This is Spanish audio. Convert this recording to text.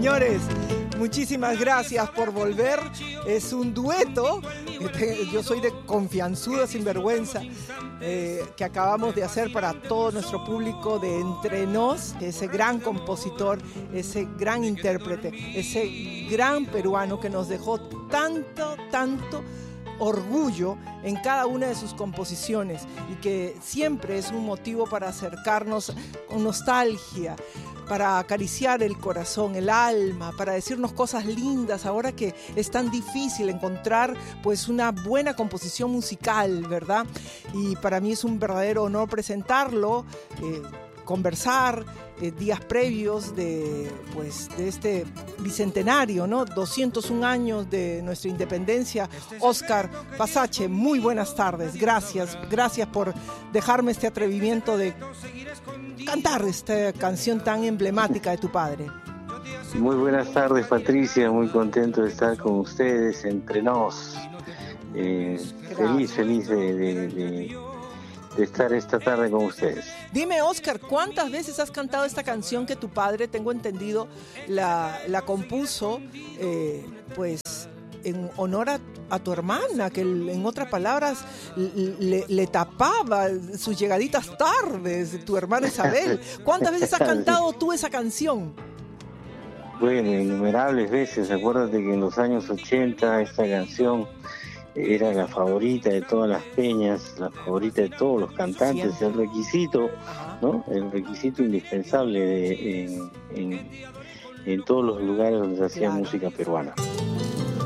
Señores, muchísimas gracias por volver. Es un dueto. Yo soy de Confianzuda Sinvergüenza, que acabamos de hacer para todo nuestro público de Entre Nos, ese gran compositor, ese gran intérprete, ese gran peruano que nos dejó tanto orgullo en cada una de sus composiciones y que siempre es un motivo para acercarnos con nostalgia, para acariciar el corazón, el alma, para decirnos cosas lindas ahora que es tan difícil encontrar pues una buena composición musical, ¿verdad? Y para mí es un verdadero honor presentarlo, conversar días previos de este bicentenario, ¿no? 201 años de nuestra independencia. Óscar Pasache, muy buenas tardes. Gracias por dejarme este atrevimiento de cantar esta canción tan emblemática de tu padre. Muy buenas tardes, Patricia. Muy contento de estar con ustedes, Entre Nos. Feliz de estar esta tarde con ustedes. Dime, Óscar, ¿cuántas veces has cantado esta canción que tu padre, tengo entendido, la compuso pues en honor a tu hermana, que en otras palabras le tapaba sus llegaditas tardes, tu hermana Isabel? ¿Cuántas veces has cantado tú esa canción? Bueno, innumerables veces. Acuérdate que en los años 80 esta canción era la favorita de todas las peñas, la favorita de todos los cantantes. Siempre. El requisito, ¿no? El requisito indispensable en todos los lugares donde se hacía música peruana.